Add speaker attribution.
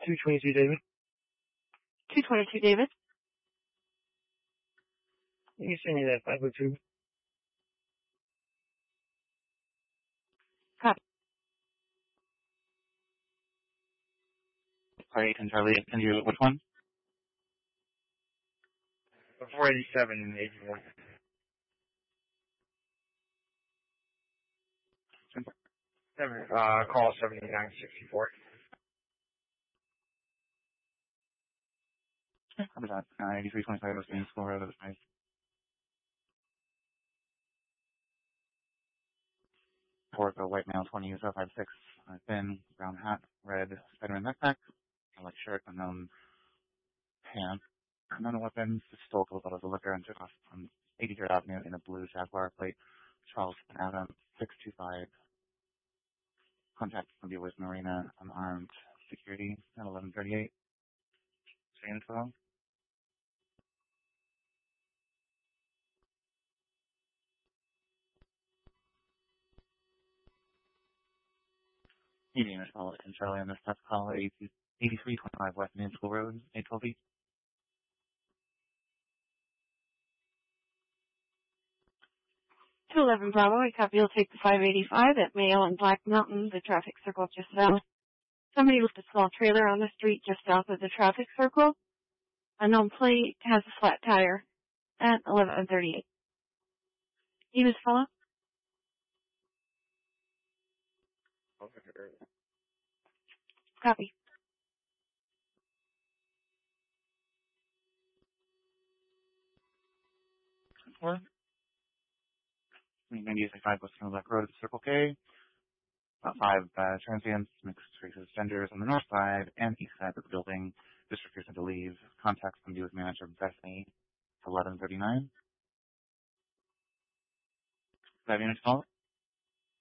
Speaker 1: 222 David.
Speaker 2: 222 David.
Speaker 1: You can send me that 502.
Speaker 2: Copy.
Speaker 3: Sorry, can Charlie send you which one?
Speaker 1: 487 and 81. Call 7964.
Speaker 3: How about that? 8325 West Main School Road, that's nice. Oracle, white male, 20-056, thin, brown hat, red Spider-Man backpack, black shirt, unknown pants, unknown weapons, stole a bottle of liquor and took off on 83rd Avenue in a blue Jaguar plate, Charleston Avenue, 625. Contact can be with Marina, unarmed security at 1138. Same info. Medium is followed in Charlie on this test call 8325 West Main School Road, 812 East.
Speaker 2: 211 Bravo, I copy. You'll take the 585 at Mayo and Black Mountain, the traffic circle just south. Somebody left a small trailer on the street just south of the traffic circle. Unknown plate has a flat tire at 1138. You just follow? Copy.
Speaker 3: Or 9865 West Black Road, Circle K. About 5 transients, mixed races, genders on the north side and east side of the building. District refusing to leave. Contacts can be with manager Bethany, 1139. 5 units follow.